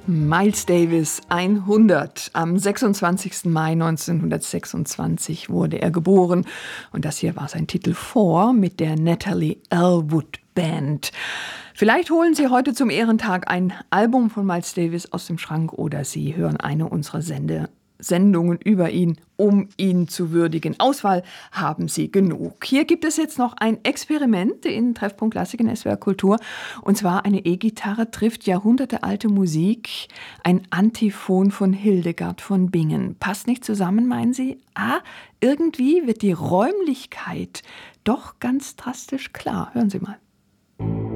Miles Davis 100. Am 26. Mai 1926 wurde er geboren. Und das hier war sein Titel Four mit der Natalie Elwood Band. Vielleicht holen Sie heute zum Ehrentag ein Album von Miles Davis aus dem Schrank oder Sie hören eine unserer Sendungen über ihn, um ihn zu würdigen. Auswahl haben Sie genug. Hier gibt es jetzt noch ein Experiment in Treffpunkt Klassik in SWR Kultur. Und zwar eine E-Gitarre trifft jahrhundertealte Musik. Ein Antiphon von Hildegard von Bingen. Passt nicht zusammen, meinen Sie? Irgendwie wird die Räumlichkeit doch ganz drastisch klar. Hören Sie mal.